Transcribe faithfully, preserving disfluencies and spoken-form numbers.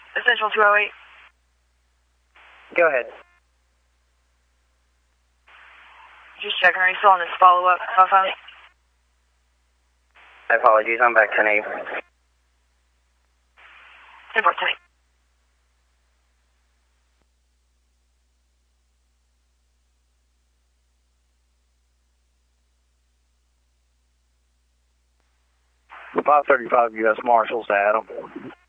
Essential two oh eight. Go ahead. Just checking, are you still on this follow-up cell phone? Apologies, I'm back to name. Report to me. five thirty-five U S Marshals to Adam.